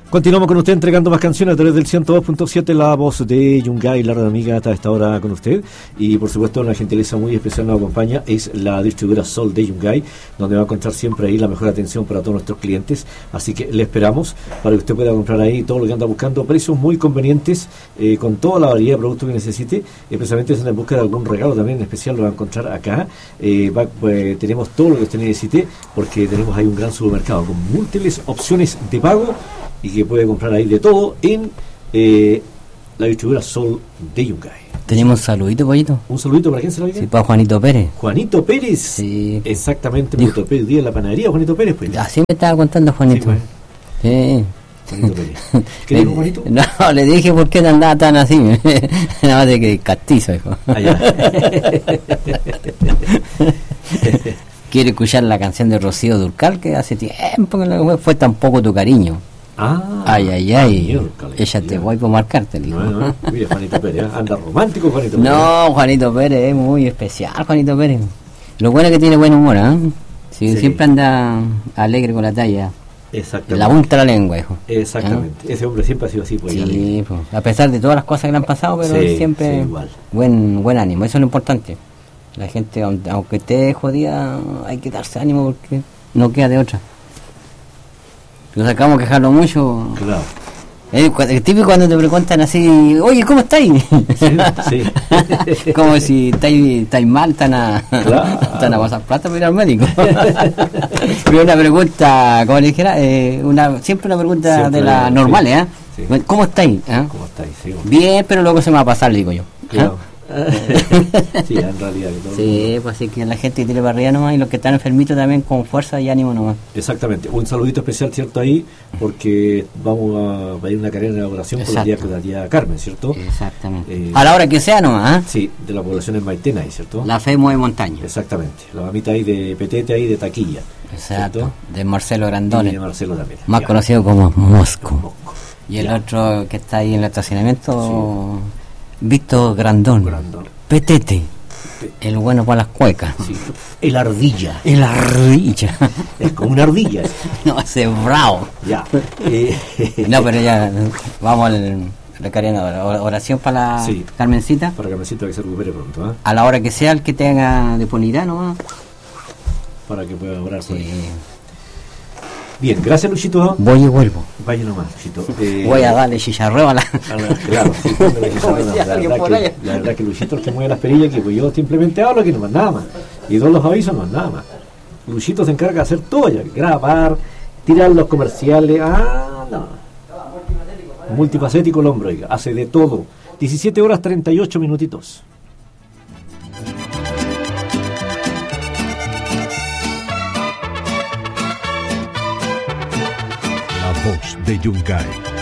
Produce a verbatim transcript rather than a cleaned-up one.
Continuamos con usted entregando más canciones a través del ciento dos punto siete, la voz de Yungay, la radio amiga hasta esta hora con usted. Y por supuesto una gentileza muy especial nos acompaña, es la distribuidora Sol de Yungay, donde va a encontrar siempre ahí la mejor atención para todos nuestros clientes. Así que le esperamos para que usted pueda comprar ahí todo lo que anda buscando, precios muy convenientes, eh, con toda la variedad de productos que necesite, especialmente si anda en busca de algún regalo también en especial, lo va a encontrar acá. Eh, va, pues, tenemos todo lo que usted necesite, porque tenemos ahí un gran supermercado con múltiples opciones de pago y que puede comprar ahí de todo en eh, la distribuidora Sol de Yungay. Tenemos un saludito, pollito. ¿Un saludito para quién se lo diga? Sí, para Juanito Pérez. Juanito Pérez. Sí. Exactamente, Juanito Pérez, día en la panadería, Juanito Pérez, pues. Así me estaba contando Juanito. Sí, pues. Sí. Juanito Pérez. ¿Qué dijo Juanito? No, le dije por qué andaba tan así. Nada más de que castizo, hijo. Allá. Quiere escuchar la canción de Rocío Dúrcal, que hace tiempo que no fue Tampoco tu cariño. Ah, ay, ay, ay. Miércoles, ella te voy por marcarte, digo. No, no, mira, Juanito Pérez, anda romántico Juanito Pérez. No, Juanito Pérez es muy especial, Juanito Pérez. Lo bueno es que tiene buen humor, ¿eh? Sí, sí. Siempre anda alegre con la talla. Exactamente. La punta de la lengua, hijo. Exactamente. ¿Eh? Ese hombre siempre ha sido así, pues. Sí, pues, a pesar de todas las cosas que le han pasado, pero sí, siempre sí, igual. Buen, buen ánimo, eso es lo importante. La gente, aunque esté jodida, hay que darse ánimo porque no queda de otra. Nos acabamos de quejarlo mucho. Claro. Es, es típico cuando te preguntan así, oye, ¿cómo estáis? Sí, sí. Como si estáis, estáis mal, están a, claro. están a pasar plata para ir al médico. Pero una pregunta, como le dijera, eh, una, siempre una pregunta siempre de las normales, ¿eh? Sí. ¿Cómo estáis? ¿Eh? ¿Cómo estáis? Sí, bueno. Bien, pero luego se me va a pasar, le digo yo. Claro. ¿Eh? Sí, en realidad que todo sí, pues así que la gente que tiene para arriba nomás y los que están enfermitos también con fuerza y ánimo nomás. Exactamente, un saludito especial, ¿cierto? Ahí, porque vamos a pedir una carrera de elaboración por la tía, la tía Carmen, ¿cierto? Exactamente. Eh, a la hora que sea nomás, ¿eh? Sí, de la población en Maitena ahí, ¿cierto? La fe mueve montaña. Exactamente, la mamita ahí de Petete ahí de Taquilla. Exacto, ¿cierto? De Marcelo Grandone. Y de Marcelo también. Más ya. Conocido como Mosco. Mosco. Y el ya. Otro que está ahí en el estacionamiento, sí. Víctor Grandón. Grandón. Petete. El bueno para las cuecas. Sí. El ardilla. El ardilla. Es como una ardilla. No, ese es bravo. Ya. Eh, no, pero ya vamos al recariano. Oración para la sí. Carmencita. Para Carmencita que se recupere pronto. ¿eh? A la hora que sea el que tenga disponibilidad nomás. Para que pueda orar sí. Por ahí. Bien, gracias Luchito. Voy y vuelvo. Vaya nomás, Luchito. Eh, Voy a darle chicharreo a la... Claro, sí, la, la, verdad que, la verdad que Luchito es el que mueve las perillas, que pues yo simplemente hablo aquí nomás, nada más. Y todos los avisos no nada más. Luchito se encarga de hacer todo ya, grabar, tirar los comerciales, ah, no. Multifacético el hombre, oiga, hace de todo. diecisiete horas treinta y ocho minutitos. De Yungay.